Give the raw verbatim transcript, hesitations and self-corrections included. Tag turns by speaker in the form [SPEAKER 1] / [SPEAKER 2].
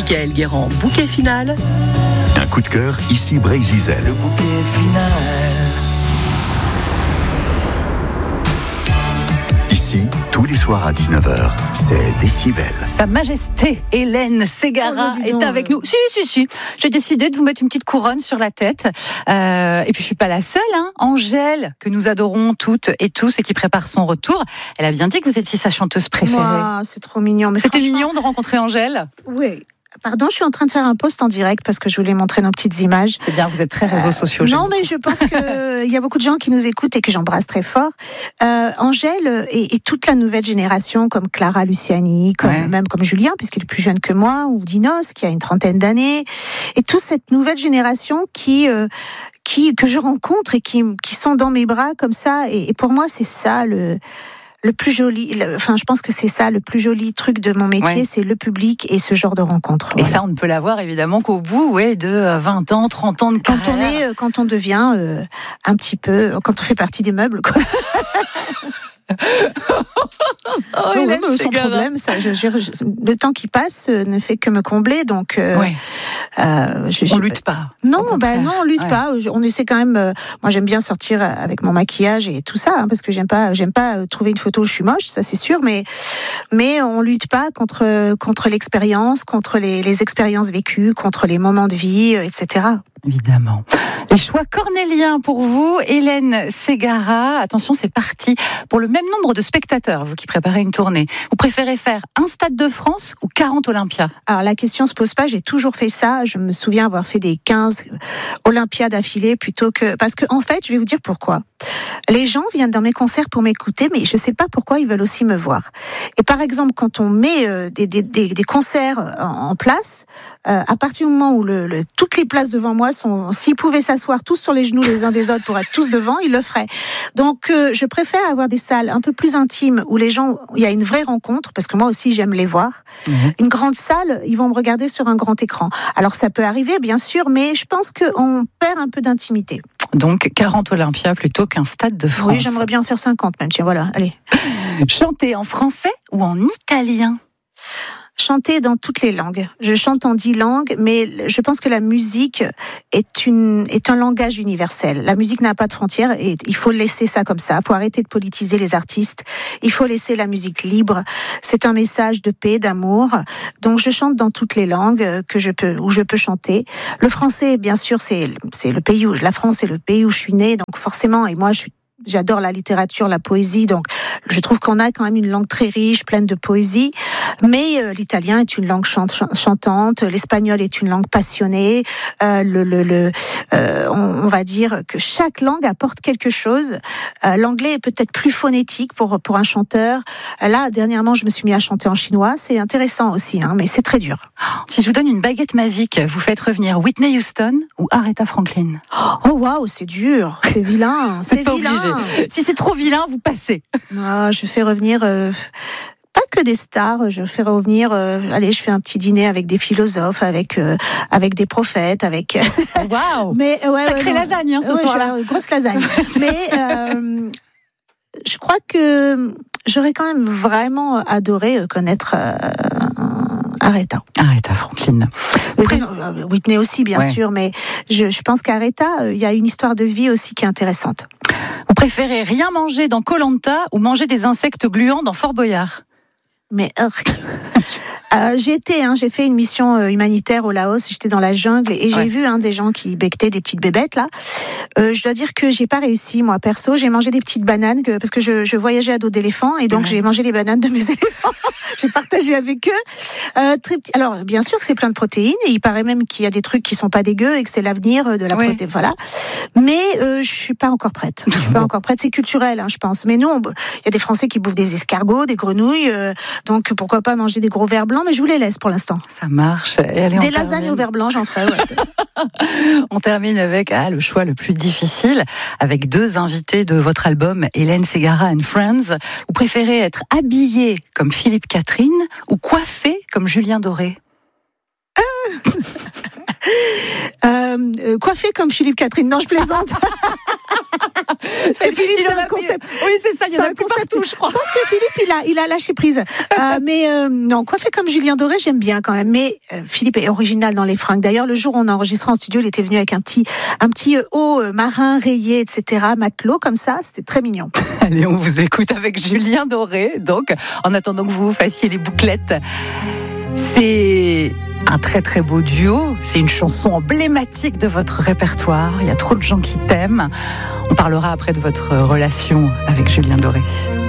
[SPEAKER 1] Michael Guérand, bouquet final.
[SPEAKER 2] Un coup de cœur, ici Brésil.
[SPEAKER 3] Le bouquet final.
[SPEAKER 2] Ici, tous les soirs à dix-neuf heures, c'est Décibel.
[SPEAKER 4] Sa Majesté Hélène Ségara
[SPEAKER 5] oh,
[SPEAKER 4] est avec nous. Si, si, si. J'ai décidé de vous mettre une petite couronne sur la tête. Euh, et puis, je suis pas la seule, hein. Angèle, que nous adorons toutes et tous et qui prépare son retour. Elle a bien dit que vous étiez sa chanteuse préférée.
[SPEAKER 5] Wow, c'est trop mignon. Mais
[SPEAKER 4] C'était mignon de rencontrer Angèle.
[SPEAKER 5] Oui. Pardon, je suis en train de faire un post en direct parce que je voulais montrer nos petites images.
[SPEAKER 4] C'est bien, vous êtes très réseaux sociaux.
[SPEAKER 5] Euh, non, mais je pense qu'il y a beaucoup de gens qui nous écoutent et que j'embrasse très fort. Euh, Angèle et, et toute la nouvelle génération, comme Clara Luciani, comme, ouais. même comme Julien, puisqu'il est plus jeune que moi, ou Dinos, qui a une trentaine d'années, et toute cette nouvelle génération qui... Euh, qui que je rencontre et qui, qui sont dans mes bras comme ça. Et, et pour moi, c'est ça le... Le plus joli, le, enfin, je pense que c'est ça le plus joli truc de mon métier, ouais. c'est le public et ce genre de rencontre.
[SPEAKER 4] Et
[SPEAKER 5] voilà.
[SPEAKER 4] ça, on ne peut l'avoir évidemment qu'au bout, ouais, de vingt ans, trente ans de carrière.
[SPEAKER 5] Quand on est, quand on devient euh, un petit peu, quand on fait partie des meubles, quoi.
[SPEAKER 4] oh,
[SPEAKER 5] non, Hélène, sans problème, ça, je, je, je, le temps qui passe euh, ne fait que me combler, donc. Euh,
[SPEAKER 4] ouais.
[SPEAKER 5] euh, je,
[SPEAKER 4] on
[SPEAKER 5] je,
[SPEAKER 4] lutte pas.
[SPEAKER 5] Non, bah non, on lutte
[SPEAKER 4] ouais.
[SPEAKER 5] pas. On essaie quand même. Euh, moi, j'aime bien sortir avec mon maquillage et tout ça, hein, parce que j'aime pas, j'aime pas trouver une photo où je suis moche, ça c'est sûr, mais mais on lutte pas contre contre l'expérience, contre les, les expériences vécues, contre les moments de vie, et cetera.
[SPEAKER 4] Évidemment. Les choix cornéliens pour vous, Hélène Ségara. Attention, c'est parti pour le même nombre de spectateurs, vous qui préparez une tournée. Vous préférez faire un Stade de France ou quarante Olympia ?
[SPEAKER 5] Alors la question se pose pas, j'ai toujours fait ça. Je me souviens avoir fait des quinze Olympiades d'affilée plutôt que... Parce que en fait, je vais vous dire pourquoi. Les gens viennent dans mes concerts pour m'écouter, mais je sais pas pourquoi ils veulent aussi me voir. Et par exemple, quand on met euh, des, des, des, des concerts en, en place, euh, à partir du moment où le, le, toutes les places devant moi sont... S'ils pouvaient s'asseoir tous sur les genoux les uns des autres pour être tous devant, ils le feraient. Donc, euh, je préfère avoir des salles un peu plus intimes où les gens... Il y a une vraie rencontre, parce que moi aussi, j'aime les voir. Mmh. Une grande salle, ils vont me regarder sur un grand écran. Alors, ça peut arriver, bien sûr, mais je pense qu'on perd un peu d'intimité.
[SPEAKER 4] Donc, quarante Olympia plutôt qu'un Stade de France.
[SPEAKER 5] Oui, j'aimerais bien en faire cinquante même. Tiens, voilà, allez.
[SPEAKER 4] Chanter en français ou en italien ?
[SPEAKER 5] Chanter dans toutes les langues. Je chante en dix langues, mais je pense que la musique est une est un langage universel. La musique n'a pas de frontières et il faut laisser ça comme ça. Il faut arrêter de politiser les artistes. Il faut laisser la musique libre. C'est un message de paix, d'amour. Donc je chante dans toutes les langues que je peux où je peux chanter. Le français, bien sûr, c'est c'est le pays où la France est le pays où je suis née. Donc forcément, et moi je suis J'adore la littérature, la poésie, donc je trouve qu'on a quand même une langue très riche, pleine de poésie. Mais euh, l'italien est une langue chante, chantante, l'espagnol est une langue passionnée. Euh, le, le, le, euh, on, on va dire que chaque langue apporte quelque chose. Euh, l'anglais est peut-être plus phonétique pour pour un chanteur. Là, dernièrement, je me suis mis à chanter en chinois. C'est intéressant aussi, hein, mais c'est très dur.
[SPEAKER 4] Si je vous donne une baguette magique, vous faites revenir Whitney Houston ou Aretha Franklin ?
[SPEAKER 5] Oh waouh, c'est dur, c'est vilain, c'est, c'est vilain. Obligé.
[SPEAKER 4] Si c'est trop vilain, vous passez.
[SPEAKER 5] Ah, je fais revenir euh, pas que des stars. Je fais revenir. Euh, allez, je fais un petit dîner avec des philosophes, avec euh, avec des prophètes, avec.
[SPEAKER 4] Waouh.
[SPEAKER 5] Mais ouais,
[SPEAKER 4] sacrée
[SPEAKER 5] ouais,
[SPEAKER 4] lasagne hein, ce
[SPEAKER 5] ouais,
[SPEAKER 4] soir-là.
[SPEAKER 5] Grosse lasagne. Mais euh, je crois que j'aurais quand même vraiment adoré connaître. Euh, Aretha.
[SPEAKER 4] Aretha Franklin.
[SPEAKER 5] Après, Whitney aussi, bien
[SPEAKER 4] ouais.
[SPEAKER 5] sûr, mais je, je pense qu'Aretha, il y a une histoire de vie aussi qui est intéressante.
[SPEAKER 4] Vous préférez rien manger dans Koh-Lanta ou manger des insectes gluants dans Fort Boyard ?
[SPEAKER 5] Mais euh, euh, j'ai été, hein, j'ai fait une mission euh, humanitaire au Laos. J'étais dans la jungle et j'ai ouais. vu hein, des gens qui becquetaient des petites bébêtes là. Euh, je dois dire que j'ai pas réussi moi perso. J'ai mangé des petites bananes que, parce que je, je voyageais à dos d'éléphant et donc ouais. j'ai mangé les bananes de mes éléphants. J'ai partagé avec eux. Euh, très petit. Alors bien sûr que c'est plein de protéines et il paraît même qu'il y a des trucs qui sont pas dégueux et que c'est l'avenir de la
[SPEAKER 4] ouais.
[SPEAKER 5] protéine. Voilà. Mais euh, je suis pas encore prête. Je suis pas encore prête. C'est culturel, hein, je pense. Mais nous, il y a des Français qui bouffent des escargots, des grenouilles. Euh, Donc, pourquoi pas manger des gros vers blancs, mais je vous les laisse pour l'instant.
[SPEAKER 4] Ça marche. Et allez,
[SPEAKER 5] des lasagnes au vers blanc, j'en ferai. Ouais.
[SPEAKER 4] On termine avec ah, le choix le plus difficile, avec deux invités de votre album, Hélène Ségara and Friends. Vous préférez être habillé comme Philippe Catherine ou coiffé comme Julien Doré ?
[SPEAKER 5] euh, euh, coiffé comme Philippe Catherine. Non, je plaisante. C'est Philippe, c'est un concept.
[SPEAKER 4] Oui, c'est ça, il y en a
[SPEAKER 5] un
[SPEAKER 4] un peu
[SPEAKER 5] concept.
[SPEAKER 4] partout, je crois.
[SPEAKER 5] Je pense que Philippe, il a, il a lâché prise. Euh, mais euh, non, coiffé comme Julien Doré, j'aime bien quand même. Mais euh, Philippe est original dans les fringues. D'ailleurs, le jour où on a enregistré en studio, il était venu avec un petit, un petit haut euh, marin rayé, et cetera, matelot comme ça. C'était très mignon.
[SPEAKER 4] Allez, on vous écoute avec Julien Doré. Donc, en attendant que vous vous fassiez les bouclettes, c'est un très très beau duo. C'est une chanson emblématique de votre répertoire. Il y a trop de gens qui t'aiment. On parlera après de votre relation avec Julien Doré.